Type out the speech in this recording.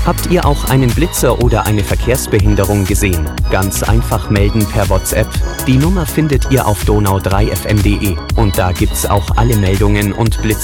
Habt ihr auch einen Blitzer oder eine Verkehrsbehinderung gesehen? Ganz einfach melden per WhatsApp. Die Nummer findet ihr auf donau3fm.de und da gibt's auch alle Meldungen und Blitzer.